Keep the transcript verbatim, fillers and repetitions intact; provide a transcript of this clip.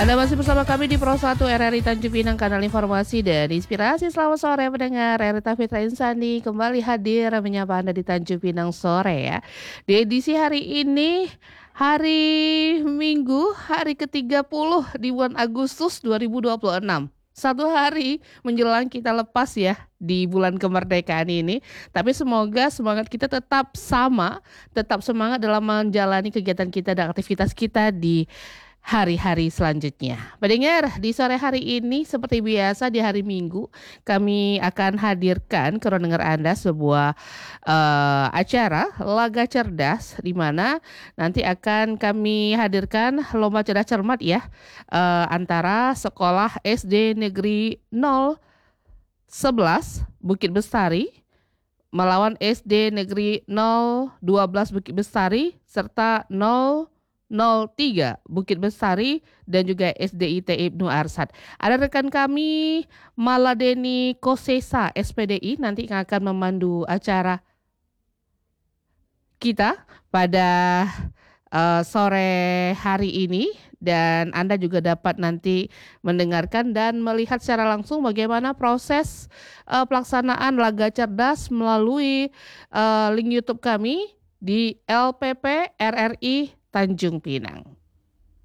Anda masih bersama kami di Pro satu R R I Tanjung Pinang, kanal informasi dan inspirasi. Selamat sore pendengar, Rita Fitra Insani kembali hadir menyapa Anda di Tanjung Pinang sore ya. Di edisi hari ini, hari Minggu, hari ke tiga puluh di bulan Agustus dua ribu dua puluh enam. Satu hari menjelang kita lepas ya di bulan kemerdekaan ini. Tapi semoga semangat kita tetap sama, tetap semangat dalam menjalani kegiatan kita dan aktivitas kita di hari-hari selanjutnya. Pendengar, di sore hari ini seperti biasa di hari Minggu kami akan hadirkan ke pendengar Anda sebuah uh, acara Laga Cerdas, di mana nanti akan kami hadirkan lomba cerdas cermat ya, uh, antara sekolah S D Negeri nol sebelas Bukit Bestari melawan S D Negeri nol dua belas Bukit Bestari serta nol nol tiga Bukit Bestari dan juga S D I T Ibnu Arsad. Ada rekan kami Maladeni Kosesa S P D I nanti yang akan memandu acara kita pada uh, sore hari ini, dan Anda juga dapat nanti mendengarkan dan melihat secara langsung bagaimana proses uh, pelaksanaan Laga Cerdas melalui uh, link YouTube kami di L P P R R I Tanjung Pinang.